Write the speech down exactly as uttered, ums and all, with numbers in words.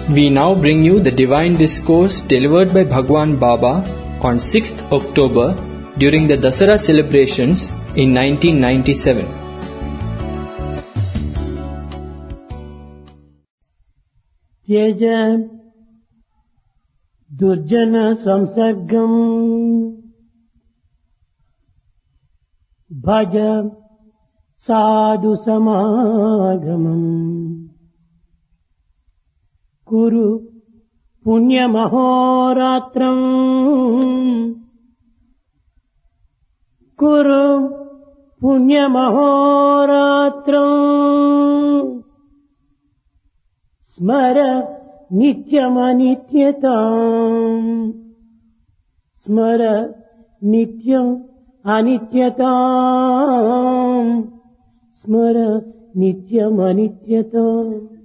We now bring you the Divine Discourse delivered by Bhagwan Baba on sixth October during the Dasara celebrations in nineteen ninety-seven. त्यज दुर्जन संसर्गम भज साधु समागमम कुरु पुण्यमहोरात्रं कुरु पुण्यमहोरात्रं स्मर नित्यमनित्यताम् स्मर नित्यम् अनित्यताम् स्मर नित्यमनित्यताम्